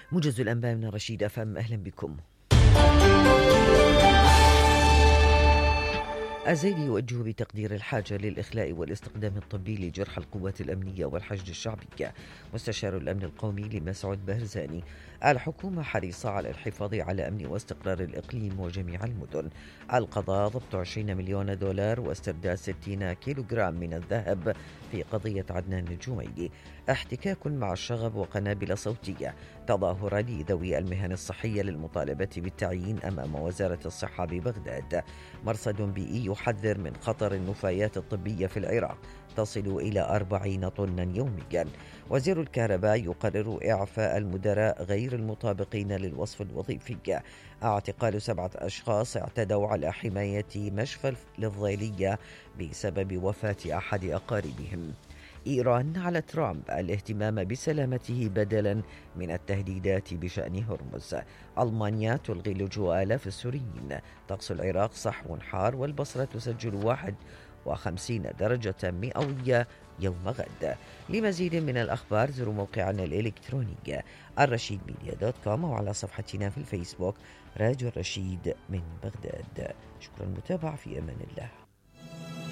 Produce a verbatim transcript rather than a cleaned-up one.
موجز الأنباء من رشيد أفهم، أهلا بكم. الزيدي يوجه بتقدير الحاجة للإخلاء والاستخدام الطبي لجرحى القوات الأمنية والحشد الشعبي. مستشار الأمن القومي لمسعود بهرزاني: الحكومة حريصة على الحفاظ على أمن واستقرار الإقليم وجميع المدن. القضاء ضبط عشرين مليون دولار واسترداد ستين كيلوغرام من الذهب في قضية عدنان الجميلي. احتكاك مع الشغب وقنابل صوتية. تظاهر لذوي المهن الصحية للمطالبة بالتعيين أمام وزارة الصحة ببغداد. مرصد بيئي يحذر من خطر النفايات الطبية في العراق تصل إلى أربعين طنا يوميا. وزير الكهرباء يقرر إعفاء المدراء غير المطابقين للوصف الوظيفي. اعتقال سبعة أشخاص اعتدوا على حماية مشفى الفضيلية بسبب وفاة أحد أقاربهم. إيران على ترامب الاهتمام بسلامته بدلا من التهديدات بشأن هرمز. ألمانيا تلغي لجوء آلاف السوريين. طقس العراق صحو حار والبصرة تسجل واحد وخمسين درجة مئوية يوم غد. لمزيد من الأخبار زوروا موقعنا الإلكتروني الرشيد ميديا دوت كوم وعلى صفحتنا في الفيسبوك راديو الرشيد من بغداد. شكرا للمتابعة، في أمان الله.